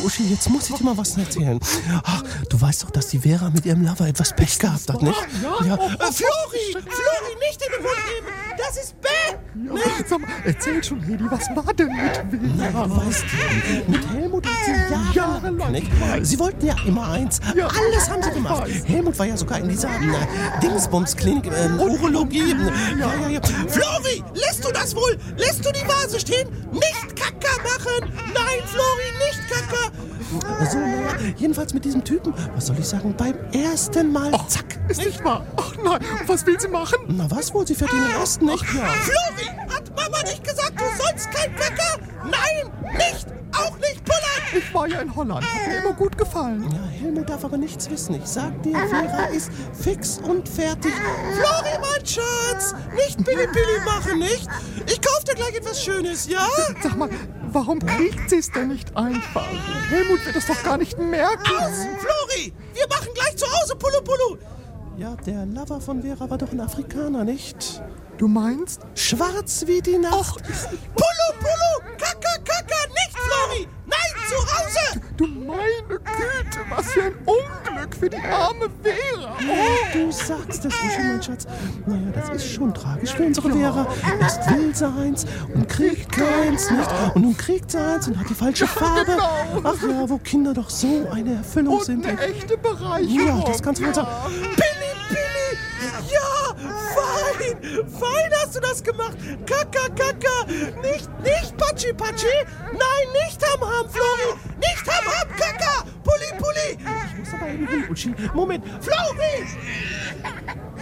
Uschi, jetzt muss ich dir mal was erzählen. Ach, du weißt doch, dass die Vera mit ihrem Lover etwas Pech gehabt hat, nicht? Ja. Flori, nicht in den Mund nehmen. Das ist bäh. Ja, sag mal, erzähl schon, Hedi, was war denn mit Vera? Du weißt, mit Helmut hat sie jahrelang, nicht? Sie wollten ja immer eins. Alles haben sie gemacht. Helmut war ja sogar in dieser Dingsbums-Klinik, Urologie. Ja. Flori, lässt du das wohl? Lässt du die Vase stehen? Nicht Kacker machen! Nein, Flori, nicht Kacker! So, naja, jedenfalls mit diesem Typen, was soll ich sagen, beim ersten Mal, zack. Ist nicht wahr? Ach nein, und was will sie machen? Na was wohl, sie fährt in den Osten, nicht? Flori, hat Mama nicht gesagt, du sollst kein Kacker? Nein, nicht, auch nicht pullern! Ich war ja in Holland, hat mir immer gut gefallen. Ja, Helmut darf aber nichts wissen. Ich sag dir, Vera ist fix und fertig. Flori, mein Schatz, nicht Billy machen, nicht? Ich kauf dir gleich etwas Schönes, ja? Sag mal, warum kriegt sie es denn nicht einfach? Helmut wird es doch gar nicht merken. Aus, Flori, wir machen gleich zu Hause Pulu. Ja, der Lover von Vera war doch ein Afrikaner, nicht? Du meinst? Schwarz wie die Nacht. Pulu, Kaka, nicht Flori! Nein, zu Hause! Du meine Güte, was für ein Unglück für die arme Vera. Oh, du sagst es, Uschi, mein Schatz. Naja, das ist schon tragisch für unsere Vera. Erst will sie eins und kriegt keins, nicht? Und nun kriegt sie eins und hat die falsche Farbe. Genau. Ach ja, wo Kinder doch so eine Erfüllung Und sind. eine echte Bereicherung. Ja, das kannst du wohl sagen. Billy! Ja, fein hast du das gemacht. Kaka, nicht Patschi. Nein, nicht Ham, Flori. Nicht Ham, Kaka. Pulli. Ich muss aber eben hin, Uschi. Moment, Flori!